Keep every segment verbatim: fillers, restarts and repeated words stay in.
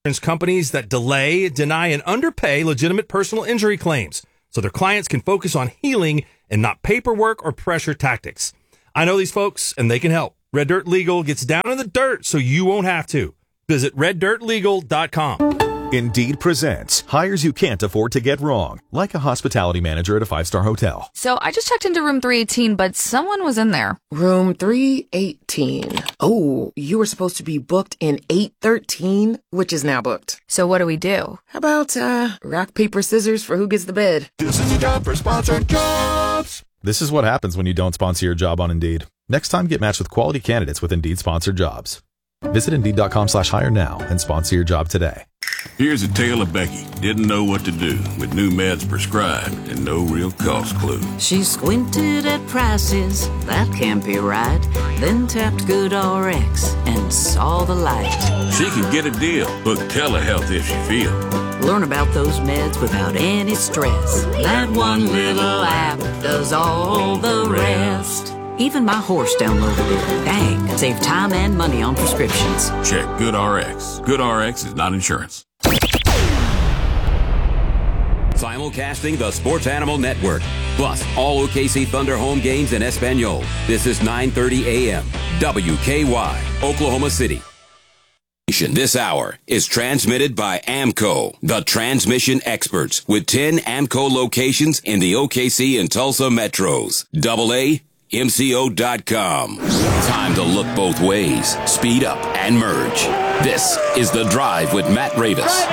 Insurance companies that delay, deny, and underpay legitimate personal injury claims so their clients can focus on healing and not paperwork or pressure tactics. I know these folks, and they can help. Red Dirt Legal gets down in the dirt so you won't have to. Visit red dirt legal dot com. Indeed presents hires you can't afford to get wrong, like a hospitality manager at a five-star hotel. So I just checked into room three eighteen, but someone was in there. Room three eighteen. Oh, you were supposed to be booked in eight thirteen, which is now booked. So what do we do? How about, uh, rock, paper, scissors for who gets the bed? This is a job for sponsored jobs. This is what happens when you don't sponsor your job on Indeed. Next time, get matched with quality candidates with Indeed-sponsored jobs. Visit Indeed.com slash hire now and sponsor your job today. Here's a tale of Becky. Didn't know what to do with new meds prescribed and no real cost clue. She squinted at prices, that can't be right. Then tapped GoodRx and saw the light. She can get a deal. Book telehealth if she feels. Learn about those meds without any stress. That one little app does all the rest. Even my horse downloaded it. Dang, save time and money on prescriptions. Check GoodRx. GoodRx is not insurance. Simulcasting the Sports Animal Network, plus all O K C Thunder home games in Espanol. This is nine thirty a.m. W K Y, Oklahoma City. This hour is transmitted by AMCO, the transmission experts, with ten AMCO locations in the O K C and Tulsa metros. Double A, M C O dot com. Time to look both ways, speed up, and merge. This is The Drive with Matt Ravis.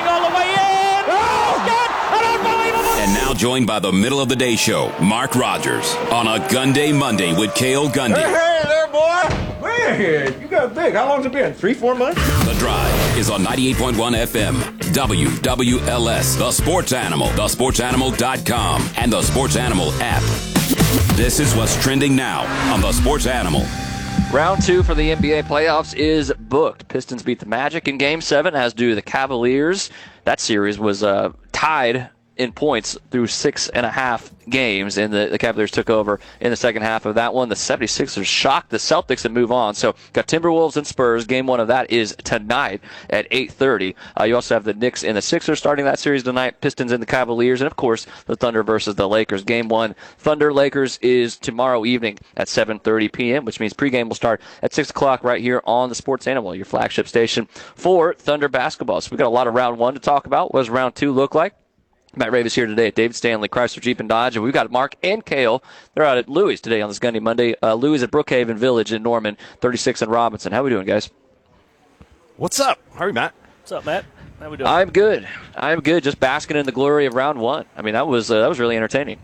And now joined by the middle of the day show, Mark Rogers, on a Gunday Monday with Cale Gundy. Hey, hey there, boy. Man, you got big. How long's it been? Three, four months? The Drive is on ninety-eight point one F M, W W L S, The Sports Animal, the sports animal dot com, and the Sports Animal app. This is what's trending now on The Sports Animal. Round two for the N B A playoffs is booked. Pistons beat the Magic in Game seven, as do the Cavaliers. That series was uh, tied in points through six and a half games, and the, the Cavaliers took over in the second half of that one. The seventy-sixers shocked the Celtics and move on. So got Timberwolves and Spurs. Game one of that is tonight at eight thirty. Uh, you also have the Knicks and the Sixers starting that series tonight, Pistons and the Cavaliers, and of course the Thunder versus the Lakers. Game one, Thunder-Lakers, is tomorrow evening at seven thirty p.m., which means pregame will start at six o'clock right here on the Sports Animal, your flagship station for Thunder basketball. So we've got a lot of round one to talk about. What does round two look like? Matt Ravis here today at David Stanley Chrysler Jeep and Dodge, and we've got Mark and Cale. They're out at Louis today on this Gundy Monday. Uh, Louis at Brookhaven Village in Norman, thirty-six and Robinson. How we doing, guys? What's up? How are you, Matt? What's up, Matt? How we doing? I'm good. I'm good. Just basking in the glory of round one. I mean, that was uh, that was really entertaining.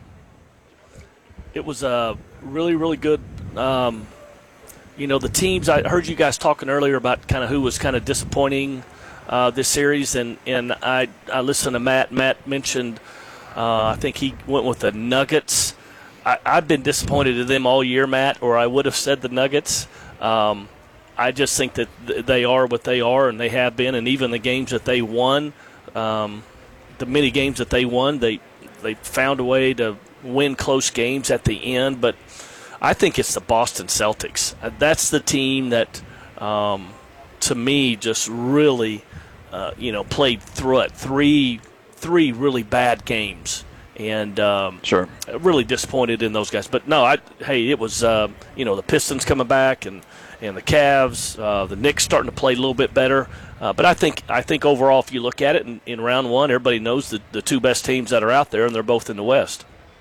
It was uh, really, really good. Um, you know, the teams. I heard you guys talking earlier about kind of who was kind of disappointing Uh, this series, and, and I, I listened to Matt. Matt mentioned, uh, I think he went with the Nuggets. I, I've been disappointed in them all year, Matt, or I would have said the Nuggets. Um, I just think that th- they are what they are, and they have been, and even the games that they won, um, the many games that they won, they they found a way to win close games at the end. But I think it's the Boston Celtics. Uh, that's the team that, um, to me, just really – Uh, you know, played through it. Three, three really bad games, and um, sure, really disappointed in those guys. But no, I hey, it was uh, you know the Pistons coming back, and, and the Cavs, uh, the Knicks starting to play a little bit better. Uh, but I think I think overall, if you look at it in, in round one, everybody knows the the two best teams that are out there, and they're both in the West.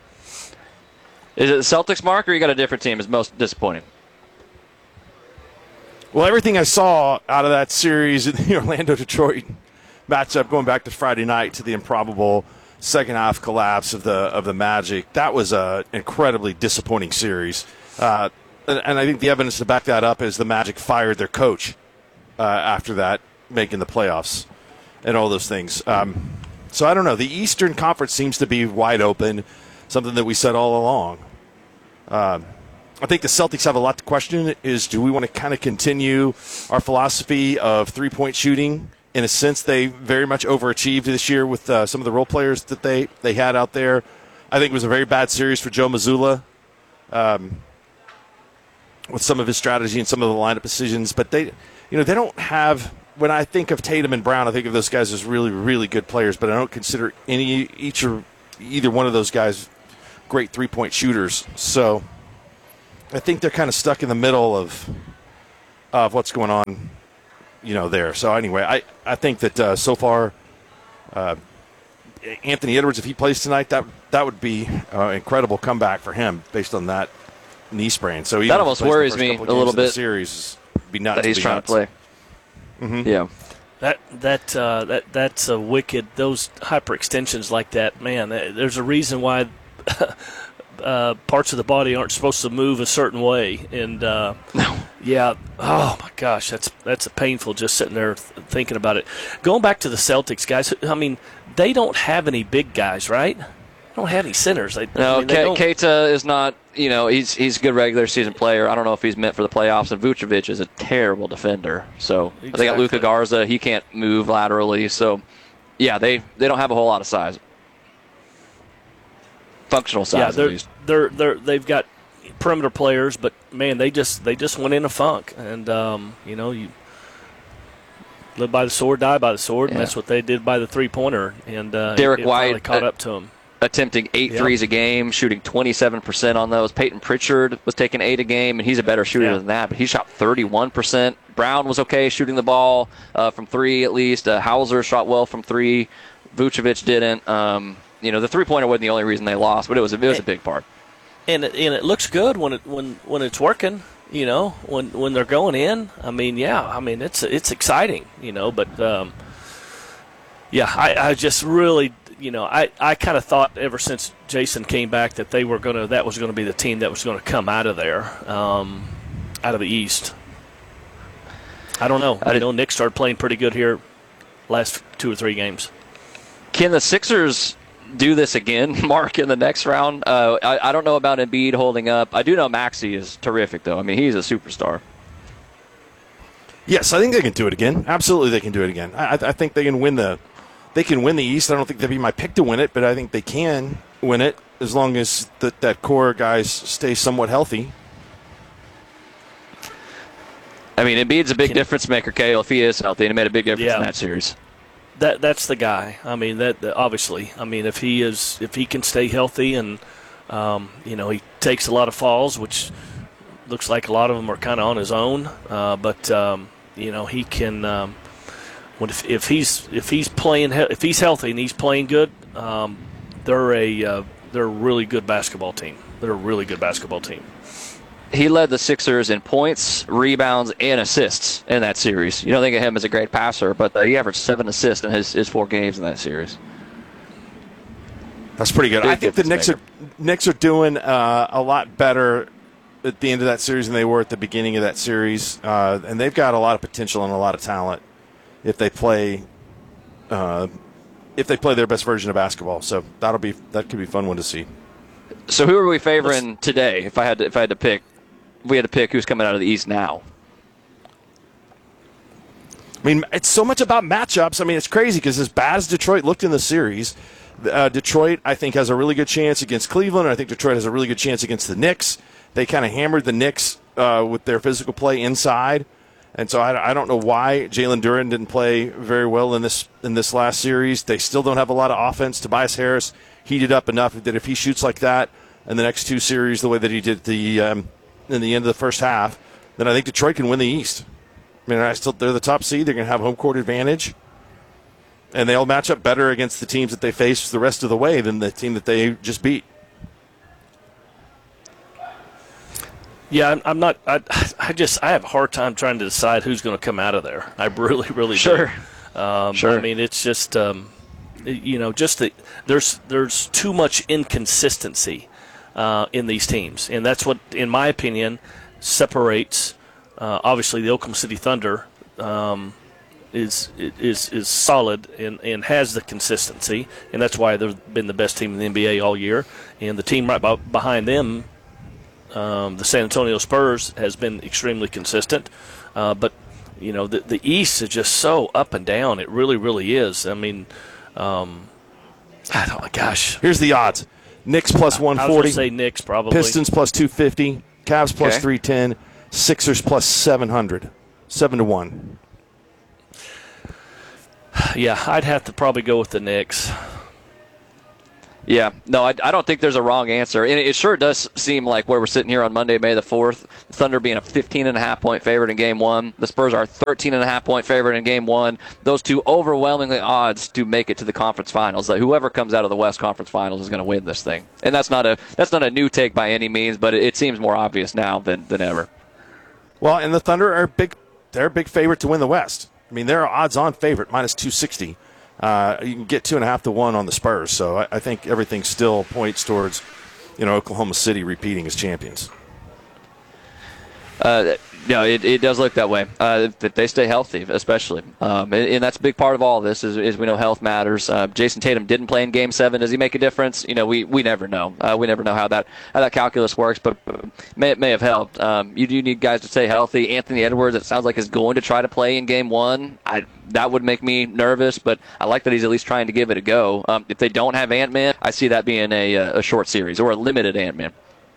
Is it the Celtics, Mark, or you got a different team is most disappointing? Well, everything I saw out of that series in the Orlando-Detroit matchup, going back to Friday night to the improbable second-half collapse of the of the Magic, that was an incredibly disappointing series. Uh, and, and I think the evidence to back that up is the Magic fired their coach uh, after that, making the playoffs and all those things. Um, so I don't know. The Eastern Conference seems to be wide open, something that we said all along. Um I think the Celtics have a lot to question is, do we want to kind of continue our philosophy of three-point shooting? In a sense, they very much overachieved this year with uh, some of the role players that they, they had out there. I think it was a very bad series for Joe Mazzulla um, with some of his strategy and some of the lineup decisions. But they, you know, they don't have when I think of Tatum and Brown, I think of those guys as really, really good players, but I don't consider any each or either one of those guys great three-point shooters. So I think they're kind of stuck in the middle of of what's going on, you know, there. So anyway, I, I think that uh, so far, uh, Anthony Edwards, if he plays tonight, that that would be an uh, incredible comeback for him based on that knee sprain. So even that almost worries me a little bit. Series it'd be nuts that he's be trying nuts. to play. Mm-hmm. Yeah. That that uh, that that's a wicked. Those hyperextensions like that, man. There's a reason why uh, parts of the body aren't supposed to move a certain way, and uh, no. yeah. Oh my gosh, that's that's painful. Just sitting there th- thinking about it. Going back to the Celtics, guys. I mean, they don't have any big guys, right? They don't have any centers. They, no, I mean, they Ke- don't. Keita is not. You know, he's he's a good regular season player. I don't know if he's meant for the playoffs. And Vucevic is a terrible defender. So Exactly. they got Luka Garza. He can't move laterally. So, yeah, they, they don't have a whole lot of size. Functional size, yeah, at they're, least. they're they're they've got perimeter players, but man, they just they just went in a funk, and um, you know you live by the sword, die by the sword, Yeah. and that's what they did by the three pointer, and uh, Derek it, it White finally caught uh, up to him. Attempting eight Yeah. threes a game, shooting twenty-seven percent on those. Peyton Pritchard was taking eight a game, and he's a better shooter Yeah. than that, but he shot thirty-one percent. Brown was okay shooting the ball uh, from three at least. Uh, Hauser shot well from three. Vucevic didn't. Um, you know, the three-pointer wasn't the only reason they lost, but it was a, it was a big part. And it, and it looks good when it when, when it's working. You know, when when they're going in. I mean, yeah. I mean, it's it's exciting. You know, but um, yeah, I, I just really. You know, I, I kind of thought ever since Jason came back that they were gonna that was gonna be the team that was gonna come out of there, um, out of the East. I don't know. I know Nick started playing pretty good here last two or three games. Can the Sixers do this again, Mark, in the next round? Uh, I, I don't know about Embiid holding up. I do know Maxey is terrific, though. I mean, he's a superstar. Yes, I think they can do it again. Absolutely, they can do it again. I, I think they can win the. They can win the East. I don't think they'd be my pick to win it, but I think they can win it as long as the, that core guys stay somewhat healthy. I mean, Embiid's a big can, difference maker, Cale, if he is healthy, and he made a big difference yeah. in that series. That that's the guy. I mean, that, that obviously. I mean, if he is, if he can stay healthy, and um, you know, he takes a lot of falls, which looks like a lot of them are kind of on his own. Uh, but um, you know, he can. Um, When if, if he's if he's playing if he's healthy and he's playing good, um, they're a uh, they're a really good basketball team. They're a really good basketball team. He led the Sixers in points, rebounds, and assists in that series. You don't think of him as a great passer, but uh, he averaged seven assists in his, his four games in that series. That's pretty good. Big I think the Knicks are Knicks are doing uh, a lot better at the end of that series than they were at the beginning of that series, uh, and they've got a lot of potential and a lot of talent. If they play, uh, if they play their best version of basketball, so that'll be that could be a fun one to see. So who are we favoring Let's, today? If I had to, if I had to pick, if we had to pick who's coming out of the East now. I mean, it's so much about matchups. I mean, it's crazy because as bad as Detroit looked in the series, uh, Detroit I think has a really good chance against Cleveland. And I think Detroit has a really good chance against the Knicks. They kind of hammered the Knicks uh, with their physical play inside. And so I, I don't know why Jalen Duren didn't play very well in this in this last series. They still don't have a lot of offense. Tobias Harris heated up enough that if he shoots like that in the next two series, the way that he did the um, in the end of the first half, then I think Detroit can win the East. I mean, I still they're the top seed. They're going to have home court advantage, and they'll match up better against the teams that they face the rest of the way than the team that they just beat. Yeah, I'm, I'm not. I, I just I have a hard time trying to decide who's going to come out of there. I really, really sure. do. Um, sure. I mean, it's just um, you know, just the, there's there's too much inconsistency uh, in these teams, and that's what, in my opinion, separates. Uh, obviously, the Oklahoma City Thunder um, is is is solid and, and has the consistency, and that's why they've been the best team in the N B A all year. And the team right behind them. Um, the San Antonio Spurs has been extremely consistent, uh, but you know the the East is just so up and down. It really, really is. I mean, um, I don't. Gosh, here's the odds: Knicks plus one forty. I was going to say Knicks probably. Pistons plus two fifty. Cavs plus okay. three ten. Sixers plus seven hundred. Seven to one. Yeah, I'd have to probably go with the Knicks. Yeah, no, I, I don't think there's a wrong answer. And it sure does seem like where we're sitting here on Monday, May the fourth, the Thunder being a fifteen and a half point favorite in game one. The Spurs are a thirteen and a half point favorite in game one. Those two overwhelmingly odds to make it to the conference finals. That whoever comes out of the West Conference Finals is going to win this thing. And that's not a that's not a new take by any means, but it, it seems more obvious now than, than ever. Well, and the Thunder are big. They're a big favorite to win the West. I mean, they're odds-on favorite, minus two sixty. Uh, you can get two and a half to one on the Spurs, so I, I think everything still points towards, you know, Oklahoma City repeating as champions. Uh, no, it, it does look that way. Uh, that they stay healthy, especially, um, and, and that's a big part of all of this. Is, is we know health matters. Uh, Jason Tatum didn't play in Game Seven. Does he make a difference? You know, we, we never know. Uh, we never know how that how that calculus works, but may it may have helped. Um, you do need guys to stay healthy. Anthony Edwards, it sounds like, is going to try to play in Game One. I, that would make me nervous, but I like that he's at least trying to give it a go. Um, if they don't have Ant-Man, I see that being a a short series or a limited Ant-Man.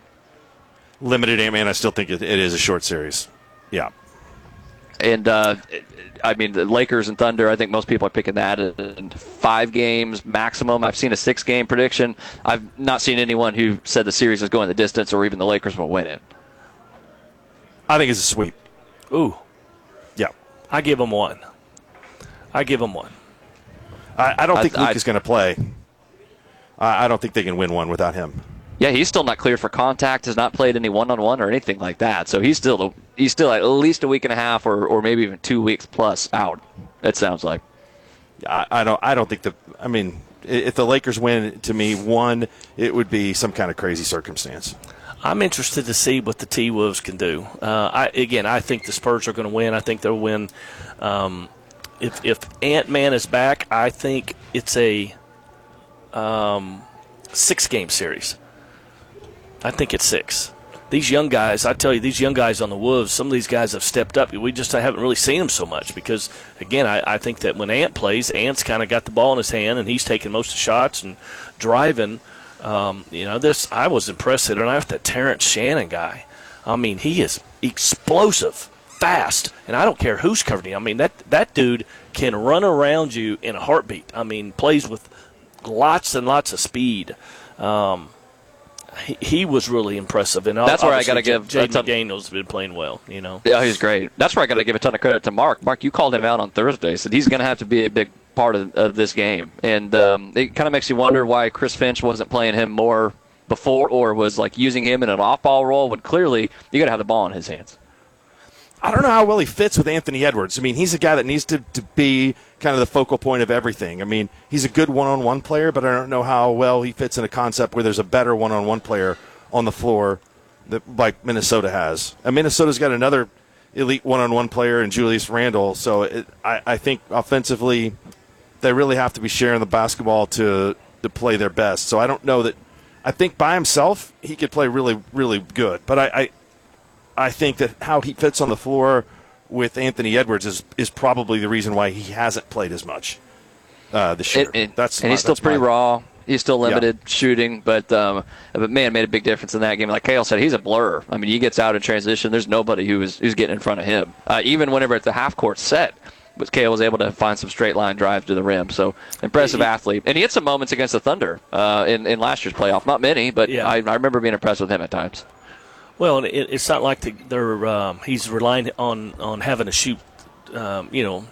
Limited Ant-Man, I still think it, it is a short series. Yeah. And, uh, I mean, the Lakers and Thunder, I think most people are picking that in five games maximum. I've seen a six-game prediction. I've not seen anyone who said the series is going the distance or even the Lakers will win it. I think it's a sweep. Ooh. Yeah. I give them one. I give them one. I, I don't think I, Luke is going to play. I, I don't think they can win one without him. Yeah, he's still not cleared for contact, has not played any one-on-one or anything like that. So he's still he's still at least a week and a half or, or maybe even two weeks plus out, it sounds like. I, I don't I don't think the – I mean, if the Lakers win, to me, one, it would be some kind of crazy circumstance. I'm interested to see what the T-Wolves can do. Uh, I, again, I think the Spurs are going to win. I think they'll win. Um, if, if Ant-Man is back, I think it's a um, six-game series. I think it's six. These young guys, I tell you, these young guys on the Wolves, some of these guys have stepped up. We just haven't really seen them so much because, again, I, I think that when Ant plays, Ant's kind of got the ball in his hand and he's taking most of the shots and driving. Um, you know, this I was impressed tonight with that Terrence Shannon guy. I mean, he is explosive, fast, and I don't care who's covering him. I mean, that, that dude can run around you in a heartbeat. I mean, plays with lots and lots of speed. Um He, he was really impressive, and that's where I got to give. Jaden McDaniels been playing well, you know. Yeah, he's great. That's where I got to give a ton of credit to Mark. Mark, you called him out on Thursday, said he's going to have to be a big part of, of this game, and um, it kind of makes you wonder why Chris Finch wasn't playing him more before, or was like using him in an off-ball role. When clearly you got to have the ball in his hands. I don't know how well he fits with Anthony Edwards. I mean, he's a guy that needs to, to be kind of the focal point of everything. I mean, he's a good one-on-one player, but I don't know how well he fits in a concept where there's a better one-on-one player on the floor that like Minnesota has. And Minnesota's got another elite one-on-one player in Julius Randle, so it, I, I think offensively they really have to be sharing the basketball to, to play their best. So I don't know that – I think by himself he could play really, really good. But I, I – I think that how he fits on the floor with Anthony Edwards is, is probably the reason why he hasn't played as much uh, this year. It, it, that's and my, he's still pretty my, raw. He's still limited yeah. shooting, but um, but man, made a big difference in that game. Like Cale said, he's a blur. I mean, he gets out in transition. There's nobody who is who's getting in front of him. Uh, even whenever it's the half court set, but Cale was able to find some straight line drives to the rim. So impressive he, athlete, and he had some moments against the Thunder uh, in in last year's playoff. Not many, but yeah. I, I remember being impressed with him at times. Well, it, it's not like the, they're um, he's relying on, on having to shoot, um, you know,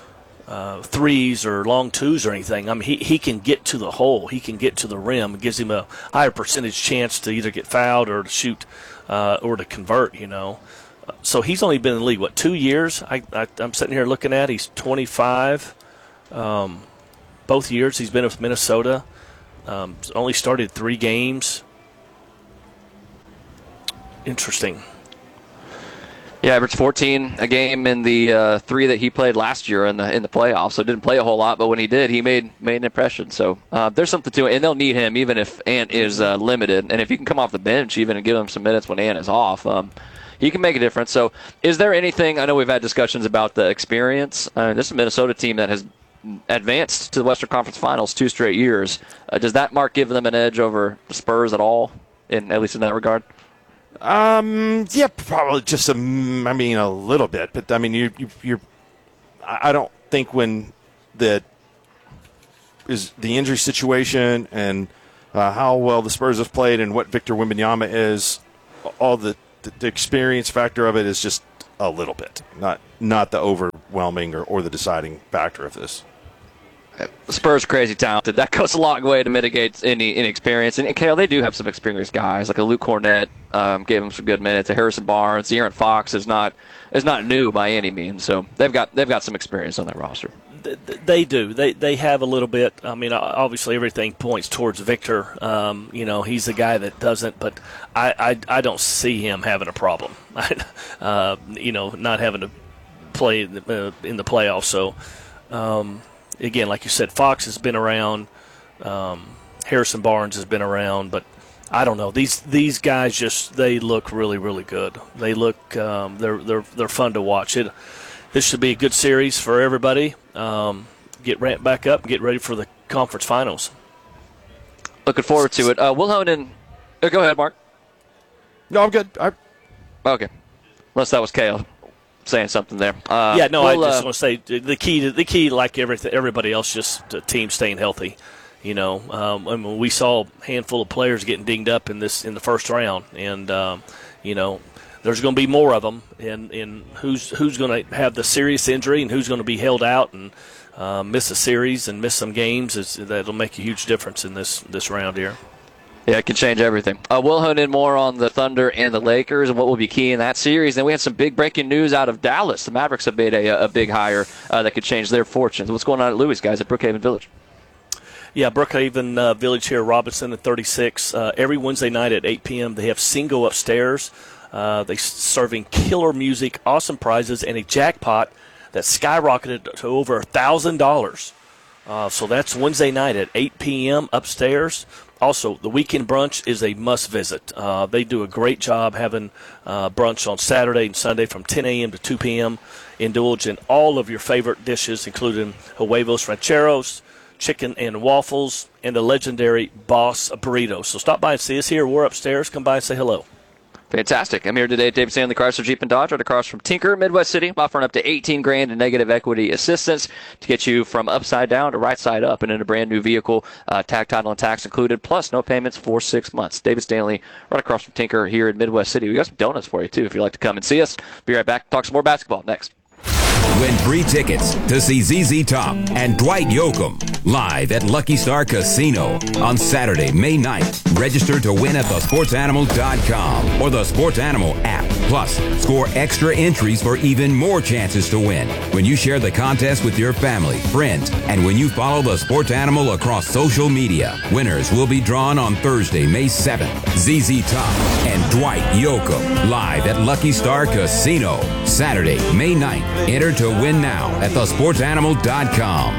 uh, threes or long twos or anything. I mean, he, he can get to the hole. He can get to the rim. It gives him a higher percentage chance to either get fouled or to shoot uh, or to convert, you know. So he's only been in the league, what, two years? I, I, I'm sitting here looking at He's twenty-five. Um, both years he's been with Minnesota. Um, only started three games. Interesting. Yeah, averaged fourteen a game in the uh, three that he played last year in the in the playoffs. So didn't play a whole lot, but when he did, he made made an impression. So uh, there's something to it, and they'll need him even if Ant is uh, limited. And if you can come off the bench even and give him some minutes when Ant is off, um, he can make a difference. So is there anything? I know we've had discussions about the experience. Uh, this is a Minnesota team that has advanced to the Western Conference Finals two straight years. Uh, does that mark give them an edge over the Spurs at all? In at least in that regard. Um. Yeah, probably just a. I mean, a little bit, but I mean, you, you, you're. I don't think when the is the injury situation and uh, how well the Spurs have played and what Victor Wembanyama is. All the, the the experience factor of it is just a little bit, not not the overwhelming or, or the deciding factor of this. The Spurs are crazy talented. That goes a long way to mitigate any inexperience. And, and Kale, they do have some experienced guys, like a Luke Cornett um, gave them some good minutes. A Harrison Barnes, De'Aaron Fox is not is not new by any means. So they've got they've got some experience on that roster. They do. They they have a little bit. I mean, obviously everything points towards Victor. Um, you know, he's the guy that doesn't, but I, I, I don't see him having a problem. uh, you know, not having to play in the, uh, in the playoffs. So, um, again, like you said, Fox has been around. Um, Harrison Barnes has been around, but I don't know. These these guys just they look really really good. They look um, they're they're they're fun to watch. It. This should be a good series for everybody. Um, get ramped back up and get ready for the conference finals. Looking forward to it. Uh, Will Honan. Oh, go ahead, Mark. No, I'm good. I... Okay. Unless that was Kale saying something there. Uh, yeah, no, we'll, I just uh, want to say the key, the key, like everything, everybody else, just the team staying healthy. You know, um, I mean, we saw a handful of players getting dinged up in this in the first round, and um, you know. There's going to be more of them, and, and who's who's going to have the serious injury and who's going to be held out and uh, miss a series and miss some games. Is, that'll make a huge difference in this, this round here. Yeah, it can change everything. Uh, we'll hone in more on the Thunder and the Lakers and what will be key in that series. Then we had some big breaking news out of Dallas. The Mavericks have made a, a big hire uh, that could change their fortunes. What's going on at Louis, guys, at Brookhaven Village? Yeah, Brookhaven uh, Village here, Robinson at thirty-six. Uh, every Wednesday night at eight p.m. they have Singo upstairs. Uh, they serving killer music, awesome prizes, and a jackpot that skyrocketed to over a thousand dollars. So that's Wednesday night at eight p.m. upstairs. Also, the weekend brunch is a must visit. Uh, they do a great job having uh, brunch on Saturday and Sunday from ten a.m. to two p.m. Indulge in all of your favorite dishes, including huevos rancheros, chicken and waffles, and the legendary Boss Burrito. So stop by and see us here. We're upstairs. Come by and say hello. Fantastic. I'm here today at David Stanley Chrysler Jeep and Dodge right across from Tinker, Midwest City, offering up to eighteen grand in negative equity assistance to get you from upside down to right side up and in a brand new vehicle, uh, tag, title, and tax included, plus no payments for six months. David Stanley right across from Tinker here in Midwest City. We got some donuts for you, too, if you'd like to come and see us. Be right back. Talk some more basketball next. Win free tickets to see Z Z Top and Dwight Yoakam live at Lucky Star Casino on Saturday, May ninth. Register to win at the sports animal dot com or the Sports Animal app. Plus, score extra entries for even more chances to win when you share the contest with your family, friends, and when you follow the Sports Animal across social media. Winners will be drawn on Thursday, May seventh. Z Z Top and Dwight Yoakam live at Lucky Star Casino Saturday, May ninth. Enter to win now at the sports animal dot com.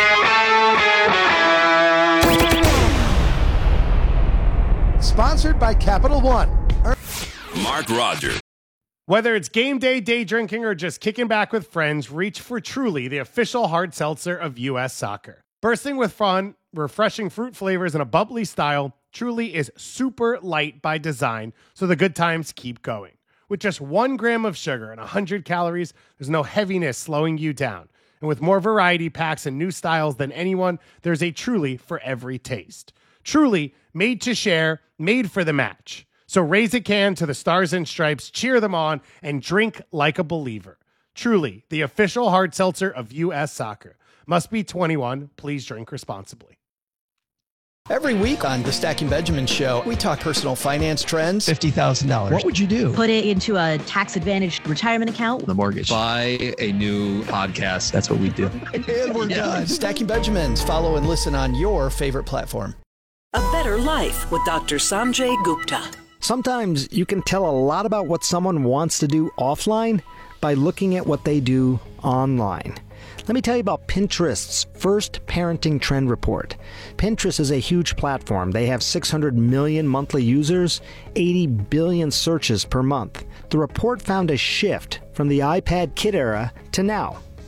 Sponsored by Capital One. Mark Rogers. Whether it's game day, day drinking, or just kicking back with friends, reach for Truly, the official hard seltzer of U S Soccer. Bursting with fun, refreshing fruit flavors, and a bubbly style, Truly is super light by design, so the good times keep going. With just one gram of sugar and one hundred calories, there's no heaviness slowing you down. And with more variety packs and new styles than anyone, there's a Truly for every taste. Truly, made to share, made for the match. So raise a can to the Stars and Stripes, cheer them on, and drink like a believer. Truly, the official hard seltzer of U S Soccer. Must be twenty-one. Please drink responsibly. Every week on the Stacking Benjamin Show, we talk personal finance trends. fifty thousand dollars. What would you do? Put it into a tax-advantaged retirement account. The mortgage. Buy a new podcast. That's what we do. And we're done. Stacking Benjamins. Follow and listen on your favorite platform. A Better Life with Doctor Sanjay Gupta. Sometimes you can tell a lot about what someone wants to do offline by looking at what they do online. Let me tell you about Pinterest's first parenting trend report. Pinterest is a huge platform. They have six hundred million monthly users, eighty billion searches per month. The report found a shift from the iPad kid era to now.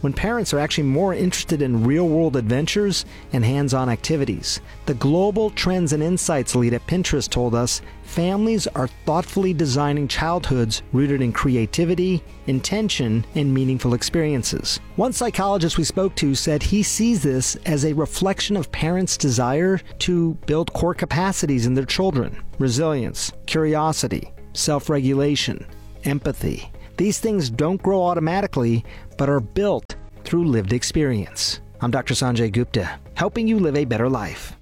when parents are actually more interested in real-world adventures and hands-on activities. The global trends and insights lead at Pinterest told us families are thoughtfully designing childhoods rooted in creativity, intention, and meaningful experiences. One psychologist we spoke to said he sees this as a reflection of parents' desire to build core capacities in their children: resilience, curiosity, self-regulation, empathy. These things don't grow automatically, but are built through lived experience. I'm Doctor Sanjay Gupta, helping you live a better life.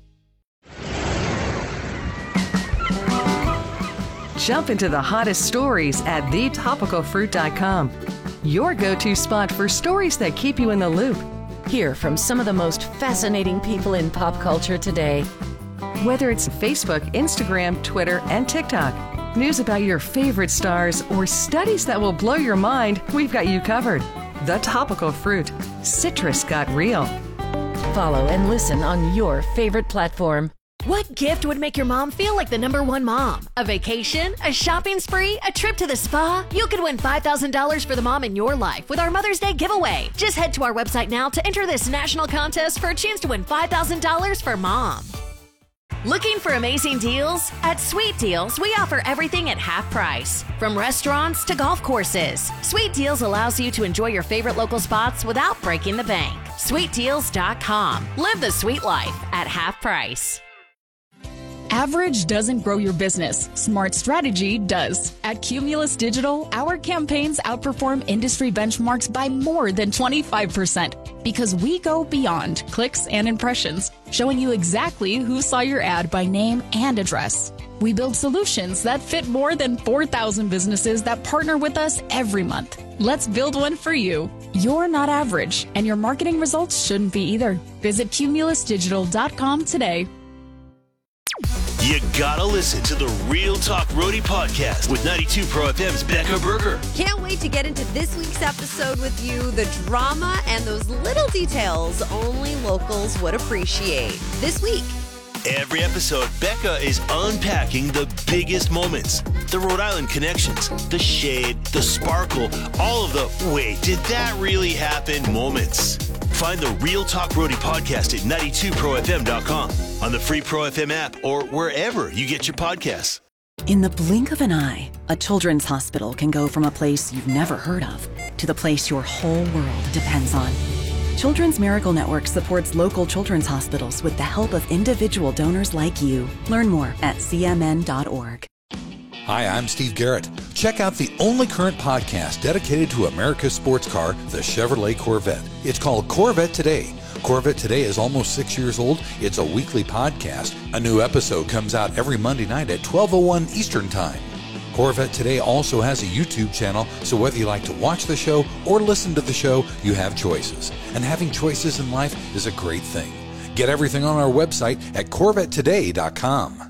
Jump into the hottest stories at the topical fruit dot com. Your go-to spot for stories that keep you in the loop. Hear from some of the most fascinating people in pop culture today. Whether it's Facebook, Instagram, Twitter, and TikTok, news about your favorite stars, or studies that will blow your mind, we've got you covered. The Topical Fruit. Citrus got real. Follow and listen on your favorite platform. What gift would make your mom feel like the number one mom? A vacation? A shopping spree? A trip to the spa? You could win five thousand dollars for the mom in your life with our Mother's Day giveaway. Just head to our website now to enter this national contest for a chance to win five thousand dollars for mom. Looking for amazing deals? At Sweet Deals, we offer everything at half price. From restaurants to golf courses, Sweet Deals allows you to enjoy your favorite local spots without breaking the bank. sweet deals dot com. Live the sweet life at half price. Average doesn't grow your business. Smart strategy does. At Cumulus Digital, our campaigns outperform industry benchmarks by more than twenty-five percent because we go beyond clicks and impressions, showing you exactly who saw your ad by name and address. We build solutions that fit more than four thousand businesses that partner with us every month. Let's build one for you. You're not average, and your marketing results shouldn't be either. Visit cumulus digital dot com today. You gotta listen to the Real Talk Roadie podcast with ninety-two Pro F M's Becca Berger. Can't wait to get into this week's episode with you. The drama and those little details only locals would appreciate. This week. Every episode, Becca is unpacking the biggest moments, the Rhode Island connections, the shade, the sparkle, all of the wait, did that really happen moments. Find the Real Talk Roadie podcast at ninety-two pro f m dot com, on the free Pro F M app, or wherever you get your podcasts. In the blink of an eye, a children's hospital can go from a place you've never heard of to the place your whole world depends on. Children's Miracle Network supports local children's hospitals with the help of individual donors like you. Learn more at c m n dot org. Hi, I'm Steve Garrett. Check out the only current podcast dedicated to America's sports car, the Chevrolet Corvette. It's called Corvette Today. Corvette Today is almost six years old. It's a weekly podcast. A new episode comes out every Monday night at twelve oh one Eastern Time. Corvette Today also has a YouTube channel, so whether you like to watch the show or listen to the show, you have choices. And having choices in life is a great thing. Get everything on our website at corvette today dot com.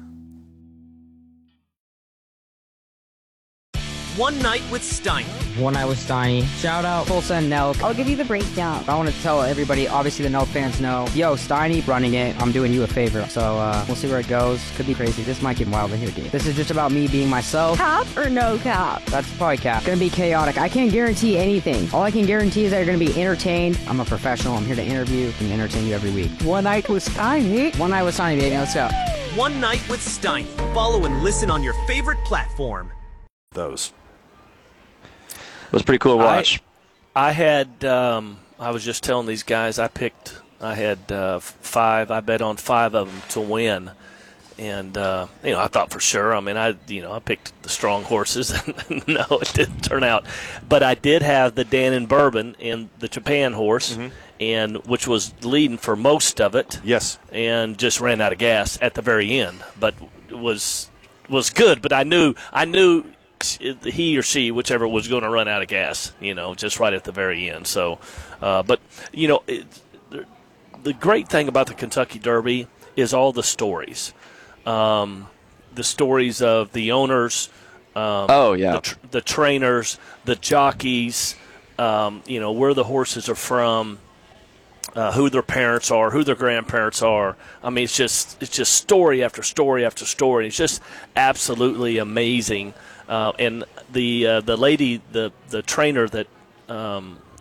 One Night with Steiny. One Night with Steiny. Shout out Tulsa and Nelk. I'll give you the breakdown. I want to tell everybody, obviously the Nelk fans know, yo, Steiny running it, I'm doing you a favor. So uh, we'll see where it goes. Could be crazy. This might get wild in here, dude. This is just about me being myself. Cap or no cap? That's probably cap. Gonna be chaotic. I can't guarantee anything. All I can guarantee is that you're gonna be entertained. I'm a professional. I'm here to interview and entertain you every week. One Night with Steiny. One Night with Steiny, baby. Let's go. One Night with Steiny. Follow and listen on your favorite platform. Those. It was pretty cool to watch. I, I had, um, I was just telling these guys, I picked, I had uh, five, I bet on five of them to win. And, uh, you know, I thought for sure, I mean, I, you know, I picked the strong horses. And no, it didn't turn out. But I did have the Dan and Bourbon in the Japan horse, mm-hmm. and which was leading for most of it. Yes. And just ran out of gas at the very end. But was was good, but I knew, I knew, he or she, whichever, was going to run out of gas, you know, just right at the very end. So, uh, but, you know, it, the great thing about the Kentucky Derby is all the stories. Um, the stories of the owners, um, oh, yeah. the, tr- the trainers, the jockeys, um, you know, where the horses are from, uh, who their parents are, who their grandparents are. I mean, it's just it's just story after story after story. It's just absolutely amazing. Uh, and the uh, the lady, the the trainer that um,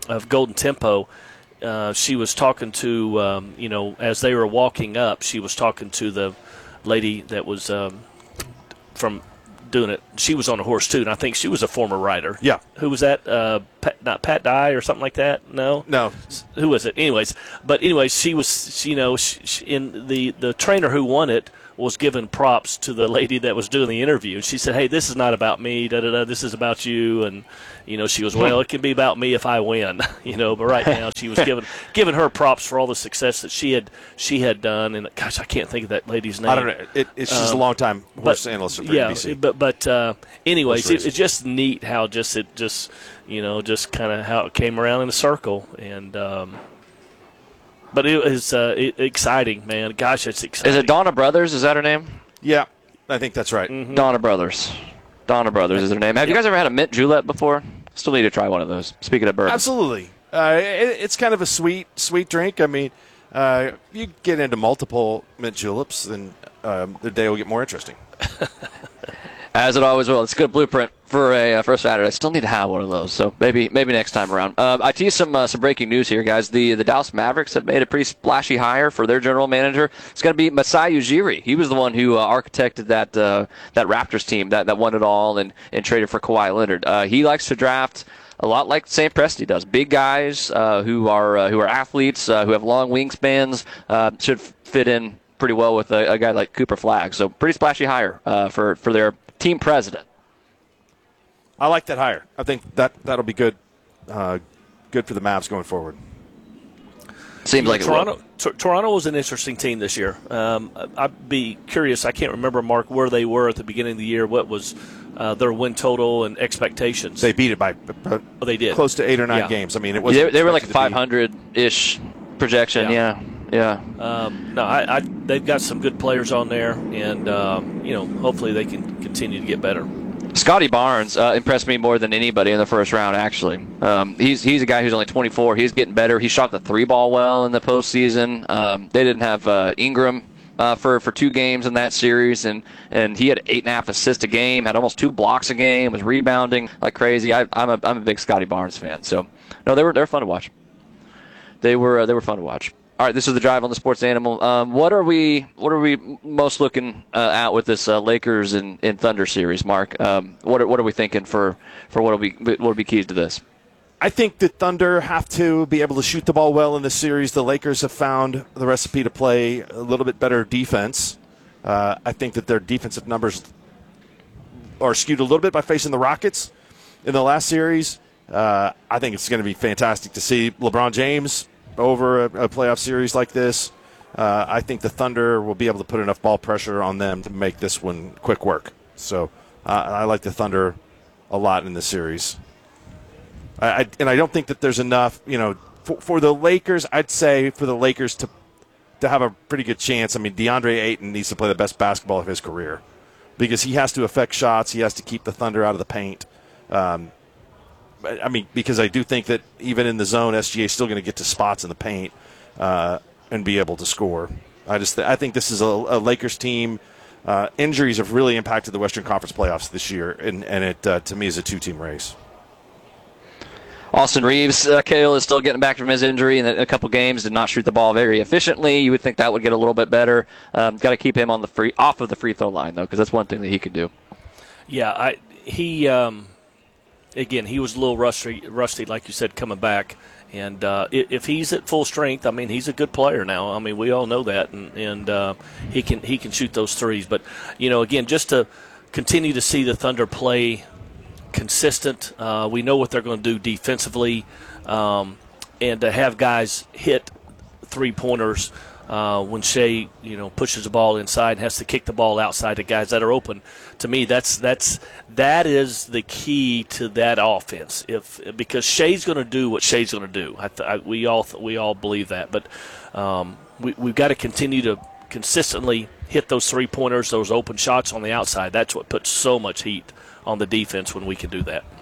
of Golden Tempo. Uh, she was talking to, um, you know, as they were walking up, she was talking to the lady that was um, from doing it. She was on a horse, too, and I think she was a former rider. Yeah. Who was that? Uh, Pat, not Pat Dye or something like that? No? No. Who was it? Anyways, but anyways, she was, you know, she, she, in the, the trainer who won it was giving props to the lady that was doing the interview. And she said, hey, this is not about me, da, da, da, this is about you. And, you know, she was, well, it can be about me if I win, you know. But right now she was giving giving her props for all the success that she had she had done. And, gosh, I can't think of that lady's name. I don't know. It, it's just um, a long time horse but, analyst for yeah, N B C. But, but uh, anyways, it, it's just neat how just it just, you know, just kind of how it came around in a circle. And, um, but it was uh, it, exciting, man. Gosh, it's exciting. Is it Donna Brothers? Is that her name? Yeah, I think that's right. Mm-hmm. Donna Brothers. Donna Brothers is her name. Have you guys ever had a mint julep before? Still need to try one of those. Speaking of bourbon. Absolutely. Uh, it, it's kind of a sweet, sweet drink. I mean, uh, you get into multiple mint juleps, then um, the day will get more interesting. As it always will. It's a good blueprint for a uh, for a Saturday. I still need to have one of those, so maybe maybe next time around. Uh, I teased some uh, some breaking news here, guys. The the Dallas Mavericks have made a pretty splashy hire for their general manager. It's going to be Masai Ujiri. He was the one who uh, architected that uh, that Raptors team that, that won it all and, and traded for Kawhi Leonard. Uh, he likes to draft a lot like Saint Presti does. Big guys uh, who are uh, who are athletes, uh, who have long wingspans, uh, should fit in pretty well with a, a guy like Cooper Flagg. So pretty splashy hire uh, for, for their team president. I like that hire. I think that, that'll be good uh, good for the Mavs going forward. Seems like Toronto, it will. T- Toronto was an interesting team this year. Um, I'd be curious. I can't remember, Mark, where they were at the beginning of the year. What was uh, their win total and expectations? They beat it by uh, oh, they did. close to eight or nine yeah. games. I mean, it was they, they were like five hundred-ish projection. Yeah, yeah. yeah. Um, no, I, I, they've got some good players on there, and um, you know, hopefully they can continue to get better. Scotty Barnes uh, impressed me more than anybody in the first round, actually. Um, he's he's a guy who's only twenty-four. He's getting better. He shot the three ball well in the postseason. Um, they didn't have uh, Ingram uh, for, for two games in that series, and, and he had eight and a half assists a game, had almost two blocks a game, was rebounding like crazy. I, I'm a I'm a big Scotty Barnes fan. So, no, they were they were fun to watch. They were uh, they were fun to watch. All right, this is the Drive on the Sports Animal. Um, what are we what are we most looking uh, at with this uh, Lakers and, and Thunder series, Mark? Um, what are, what are we thinking for, for what will be what will be keys to this? I think the Thunder have to be able to shoot the ball well in this series. The Lakers have found the recipe to play a little bit better defense. Uh, I think that their defensive numbers are skewed a little bit by facing the Rockets in the last series. Uh, I think it's going to be fantastic to see LeBron James over a, a playoff series like this. Uh, I think the Thunder will be able to put enough ball pressure on them to make this one quick work. So uh, I like the Thunder a lot in this series. I, I, and I don't think that there's enough, you know, for, for the Lakers, I'd say for the Lakers to to have a pretty good chance. I mean, DeAndre Ayton needs to play the best basketball of his career because he has to affect shots. He has to keep the Thunder out of the paint. Um, I mean, because I do think that even in the zone, S G A is still going to get to spots in the paint uh, and be able to score. I just th- I think this is a, a Lakers team. Uh, injuries have really impacted the Western Conference playoffs this year, and, and it, uh, to me, is a two-team race. Austin Reeves, uh, Cale is still getting back from his injury in a couple games, did not shoot the ball very efficiently. You would think that would get a little bit better. Um, got to keep him on the free off of the free throw line, though, because that's one thing that he could do. Yeah, I he um, – Again, he was a little rusty, rusty, like you said, coming back. And uh, if he's at full strength, I mean, he's a good player now. I mean, we all know that, and, and uh, he can he can shoot those threes. But you know, again, just to continue to see the Thunder play consistent, uh, we know what they're going to do defensively, um, and to have guys hit three pointers. Uh, when Shea, you know, pushes the ball inside and has to kick the ball outside to guys that are open, to me, that's that's that is the key to that offense. If because Shea's going to do what Shea's going to do, I, I, we all we all believe that. But um, we, we've got to continue to consistently hit those three pointers, those open shots on the outside. That's what puts so much heat on the defense when we can do that.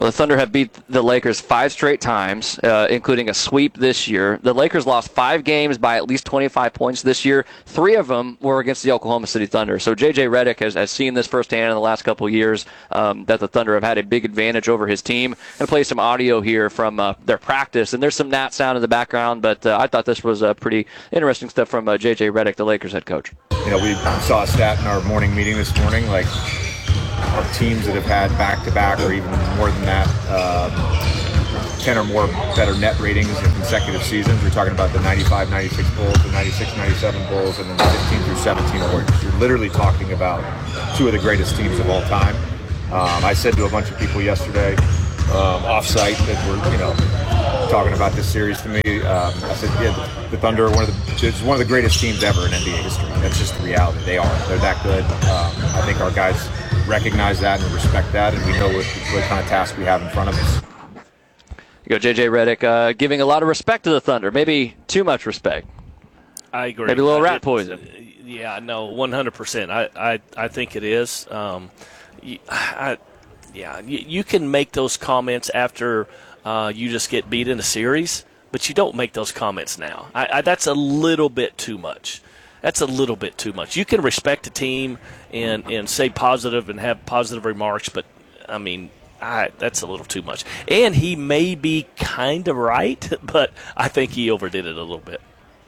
Well, the Thunder have beat the Lakers five straight times, uh, including a sweep this year. The Lakers lost five games by at least twenty-five points this year. Three of them were against the Oklahoma City Thunder. So J J Redick has, has seen this firsthand in the last couple of years, um, that the Thunder have had a big advantage over his team. I'm going to play some audio here from uh, their practice, and there's some gnat sound in the background, but uh, I thought this was uh, pretty interesting stuff from uh, J J Redick, the Lakers head coach. You know, we saw a stat in our morning meeting this morning, like, of teams that have had back-to-back or even more than that, uh, ten or more better net ratings in consecutive seasons. We're talking about the ninety-five ninety-six Bulls, the ninety-six ninety-seven Bulls, and then the fifteen through seventeen Warriors. You're literally talking about two of the greatest teams of all time. Um, I said to a bunch of people yesterday, um, off-site, that were, you know, talking about this series to me. Um, I said, yeah, the, the Thunder are one of the, it's one of the greatest teams ever in N B A history. That's just the reality. They are. They're that good. Um, I think our guys recognize that and respect that, and we know what, what kind of task we have in front of us. You go, J J Redick, uh, giving a lot of respect to the Thunder, maybe too much respect. I agree. Maybe a little I, rat poison. Yeah, no, one hundred percent. I, I, I think it is. Um, I, yeah, you, you can make those comments after uh, you just get beat in a series, but you don't make those comments now. I, I, that's a little bit too much. That's a little bit too much. You can respect a team and, and say positive and have positive remarks, but, I mean, I, that's a little too much. And he may be kind of right, but I think he overdid it a little bit.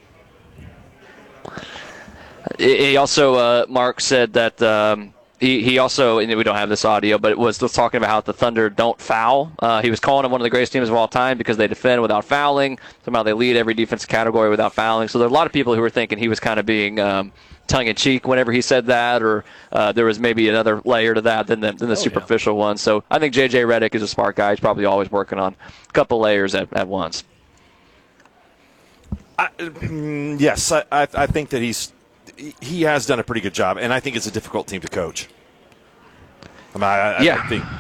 He also, uh, Mark, said that um, he, he also, and we don't have this audio, but it was just talking about how the Thunder don't foul. Uh, he was calling them one of the greatest teams of all time because they defend without fouling. Somehow they lead every defensive category without fouling. So there are a lot of people who were thinking he was kind of being um, tongue-in-cheek whenever he said that, or uh, there was maybe another layer to that than the, than the oh, superficial yeah. one. So I think J J Redick is a smart guy. He's probably always working on a couple layers at, at once. I, mm, yes, I, I, I think that he's he has done a pretty good job, and I think it's a difficult team to coach. I mean, I, yeah. I think,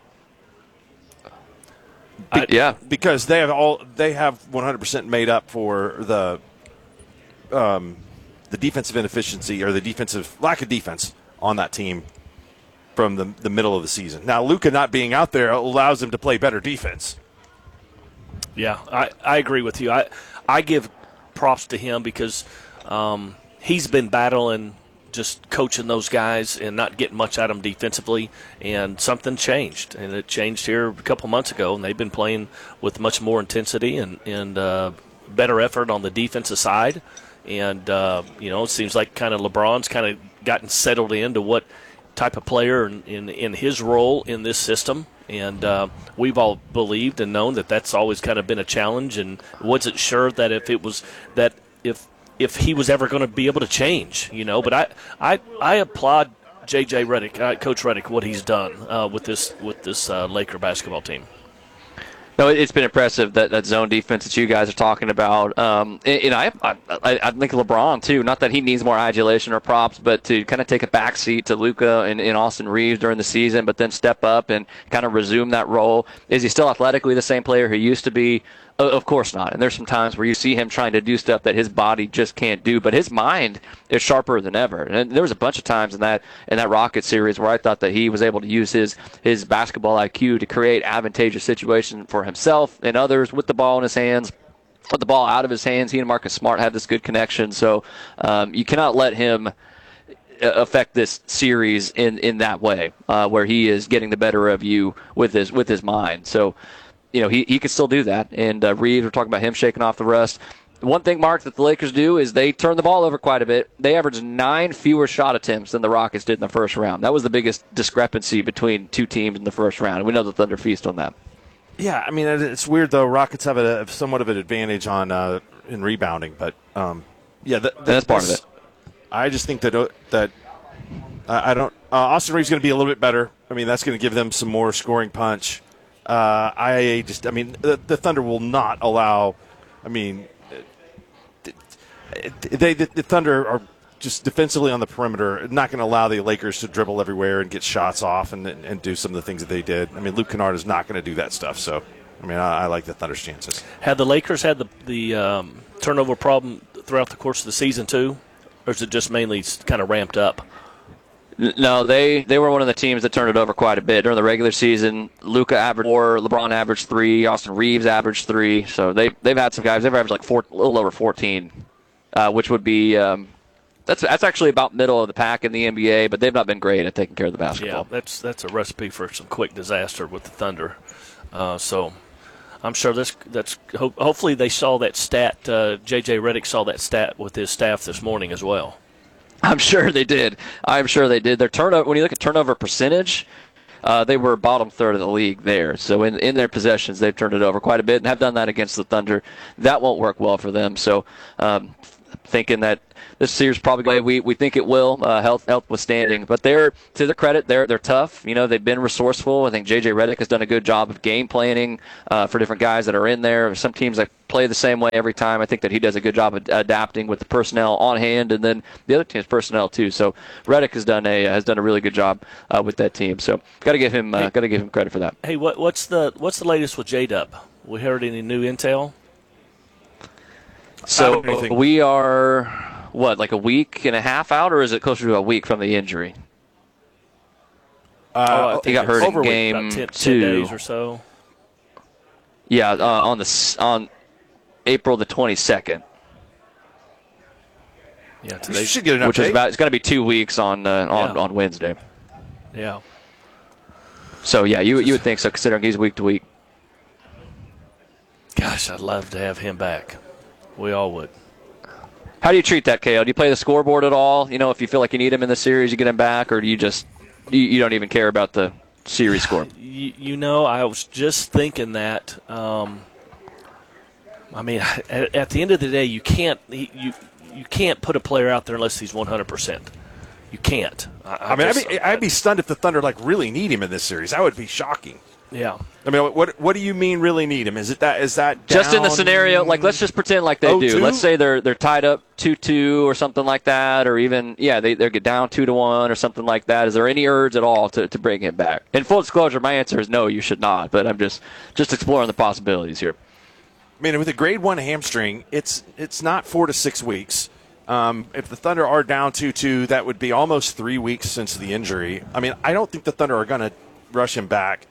I, yeah, because they have all they have one hundred percent made up for the um, the defensive inefficiency or the defensive lack of defense on that team from the the middle of the season. Now, Luka not being out there allows them to play better defense. Yeah, I, I agree with you. I I give props to him because um, he's been battling just coaching those guys and not getting much out of them defensively, and something changed. And it changed here a couple months ago, and they've been playing with much more intensity and, and uh, better effort on the defensive side. And, uh, you know, it seems like kind of LeBron's kind of gotten settled into what type of player in, in, in his role in this system. And uh, we've all believed and known that that's always kind of been a challenge, and wasn't sure that if it was that if if he was ever going to be able to change, you know. But I I, I applaud J J Redick, uh, Coach Redick, what he's done uh, with this with this uh, Laker basketball team. No, it's been impressive, that, that zone defense that you guys are talking about. Um, and, and I, I I think LeBron, too, not that he needs more adulation or props, but to kind of take a backseat to Luka and, and Austin Reeves during the season, but then step up and kind of resume that role. Is he still athletically the same player he used to be? Of course not. And there's some times where you see him trying to do stuff that his body just can't do, but his mind is sharper than ever. And there was a bunch of times in that in that Rocket series where I thought that he was able to use his his basketball I Q to create advantageous situations for himself and others with the ball in his hands. Put the ball out of his hands. He and Marcus Smart have this good connection. So um, you cannot let him affect this series in, in that way, uh, where he is getting the better of you with his with his mind. So, you know, he, he can still do that. And uh, Reeves, we're talking about him shaking off the rust. One thing, Mark, that the Lakers do is they turn the ball over quite a bit. They averaged nine fewer shot attempts than the Rockets did in the first round. That was the biggest discrepancy between two teams in the first round. We know the Thunder feast on that. Yeah, I mean, it's weird, though. Rockets have a, somewhat of an advantage on uh, in rebounding. But, um, yeah, the, the, that's part of it. I just think that uh, that I don't uh, – Austin Reeves is going to be a little bit better. I mean, that's going to give them some more scoring punch. Uh, I just, I mean, the, the Thunder will not allow. I mean, they the, the Thunder are just defensively on the perimeter, not going to allow the Lakers to dribble everywhere and get shots off and and do some of the things that they did. I mean, Luke Kennard is not going to do that stuff. So, I mean, I, I like the Thunder's chances. Had the Lakers had the the um, turnover problem throughout the course of the season too, or is it just mainly kind of ramped up? No, they, they were one of the teams that turned it over quite a bit during the regular season. Luka averaged four, LeBron averaged three, Austin Reeves averaged three. So they they've had some guys. They've averaged like four, a little over fourteen, uh, which would be um, that's that's actually about middle of the pack in the N B A. But they've not been great at taking care of the basketball. Yeah, that's that's a recipe for some quick disaster with the Thunder. Uh, so I'm sure this that's ho- hopefully they saw that stat. Uh, J J Redick saw that stat with his staff this morning as well. I'm sure they did. I'm sure they did. Their turnover, when you look at turnover percentage, uh, they were bottom third of the league there. So in, in their possessions, they've turned it over quite a bit and have done that against the Thunder. That won't work well for them. So um, thinking that this series probably we we think it will, uh, health health withstanding. But they're, to their credit, they're they're tough. You know, they've been resourceful. I think J J Redick has done a good job of game planning uh, for different guys that are in there. Some teams that play the same way every time. I think that he does a good job of adapting with the personnel on hand, and then the other team's personnel too. So Redick has done a has done a really good job uh, with that team. So got to give him uh, got to give him credit for that. Hey, what what's the what's the latest with J-Dub? We heard any new intel? So we are, what, like a week and a half out, or is it closer to a week from the injury? Uh, he got hurt in over game about ten, two. ten days or so. Yeah, uh, on the on April the twenty-second. Yeah, today should get an which is update. about it's going to be two weeks on uh, on Yeah. on Wednesday. Yeah. So yeah, you you would think so, considering he's week to week. Gosh, I'd love to have him back. We all would. How do you treat that, K O? Do you play the scoreboard at all? You know, if you feel like you need him in the series, you get him back, or do you just you, you don't even care about the series score? You, you know, I was just thinking that. Um, I mean, at, at the end of the day, you can't you you can't put a player out there unless he's one hundred percent. You can't. I, I, I mean, just, I'd, be, I'd be stunned if the Thunder like really need him in this series. That would be shocking. Yeah. I mean, what what do you mean really need him? Is it that is that Just in the down scenario, like let's just pretend like they oh do. two? Let's say they're they're tied up two two or something like that, or even yeah they they get down two to one or something like that. Is there any urge at all to, to bring him back? In full disclosure, my answer is no, you should not. But I'm just just exploring the possibilities here. I mean, with a grade one hamstring, it's it's not four to six weeks. Um, if the Thunder are down two two, that would be almost three weeks since the injury. I mean, I don't think the Thunder are going to rush him back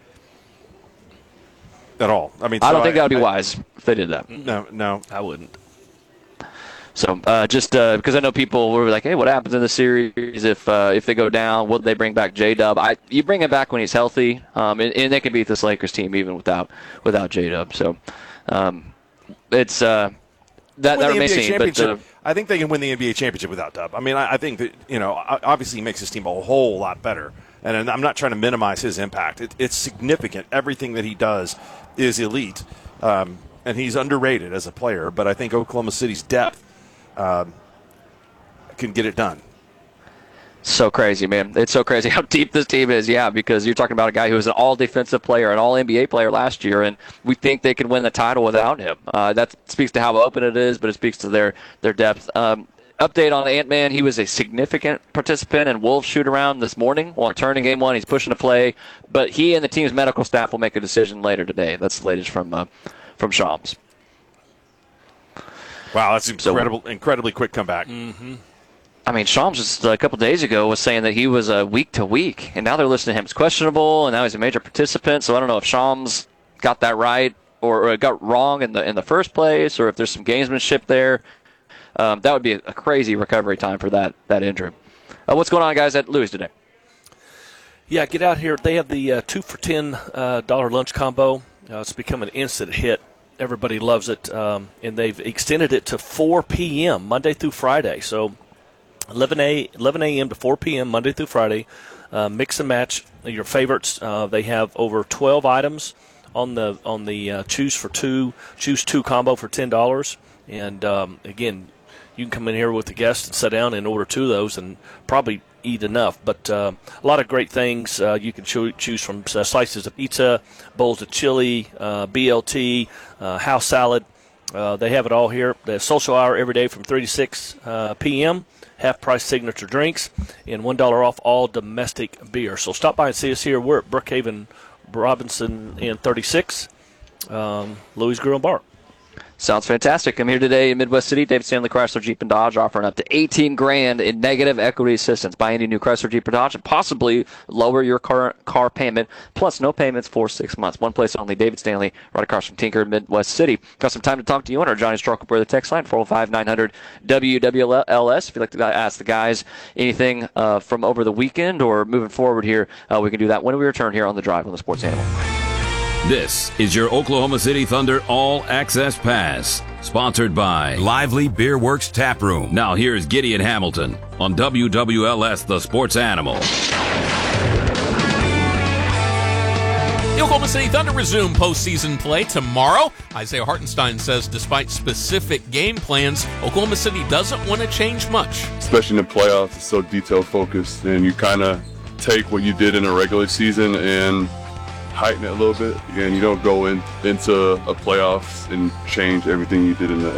at all. I mean, I so don't think that would be I, wise if they did that. No, no, I wouldn't. So uh, just uh, because I know people were like, hey, what happens in the series if uh, if they go down? Will they bring back J-Dub? I you bring him back when he's healthy, um, and, and they can beat this Lakers team even without without J-Dub. So um, it's uh, that, that remains seen. But uh, I think they can win the N B A championship without Dub. I mean, I, I think that, you know, obviously he makes his team a whole lot better. And I'm not trying to minimize his impact. It, it's significant. Everything that he does is elite. Um, and he's underrated as a player. But I think Oklahoma City's depth um, can get it done. So crazy, man. It's so crazy how deep this team is, yeah, because you're talking about a guy who was an all-defensive player, an all-N B A player last year, and we think they can win the title without him. Uh, that speaks to how open it is, but it speaks to their, their depth. Um, update on Ant-Man, he was a significant participant in Wolves shoot-around this morning. Well, turning game one, he's pushing a play, but he and the team's medical staff will make a decision later today. That's the latest from uh, from Shams. Wow, that's incredible, so, incredibly quick comeback. Mm-hmm. I mean, Shams just a couple days ago was saying that he was a uh, week to week, and now they're listing him as questionable, and now he's a major participant. So I don't know if Shams got that right or, or got wrong in the in the first place, or if there's some gamesmanship there. Um, that would be a, a crazy recovery time for that that injury. Uh, what's going on, guys, at Louis today? Yeah, get out here. They have the uh, two for ten uh, dollar lunch combo. Uh, it's become an instant hit. Everybody loves it, um, and they've extended it to four p.m. Monday through Friday. So eleven a.m. to four p.m. Monday through Friday. Uh, mix and match your favorites. Uh, they have over twelve items on the on the uh, choose for two choose two combo for ten dollars. And um, again, you can come in here with the guests and sit down and order two of those and probably eat enough. But uh, a lot of great things. Uh, you can cho- choose from uh, slices of pizza, bowls of chili, uh, B L T, uh, house salad. Uh, they have it all here. The social hour every day from three to six uh, p.m., half-price signature drinks, and one dollar off all domestic beer. So stop by and see us here. We're at Brookhaven Robinson and thirty-six, um, Louis Grill and Bar. Sounds fantastic. I'm here today in Midwest City, David Stanley Chrysler Jeep and Dodge, offering up to eighteen grand in negative equity assistance. Buy any new Chrysler Jeep or Dodge and possibly lower your current car payment, plus no payments for six months. One place only, David Stanley, right across from Tinker in Midwest City. Got some time to talk to you on our Johnny's Truck Brother text line, four oh five, nine hundred, W W L S. If you'd like to ask the guys anything uh, from over the weekend or moving forward here, uh, we can do that when we return here on The Drive on the Sports Animal. This is your Oklahoma City Thunder All Access Pass, sponsored by Lively Beer Works Tap Room. Now here's Gideon Hamilton on W W L S, The Sports Animal. The Oklahoma City Thunder resume postseason play tomorrow. Isaiah Hartenstein says despite specific game plans, Oklahoma City doesn't want to change much. Especially in the playoffs, it's so detail-focused, and you kind of take what you did in a regular season and heighten it a little bit. Again, you don't go in into a playoffs and change everything you did in the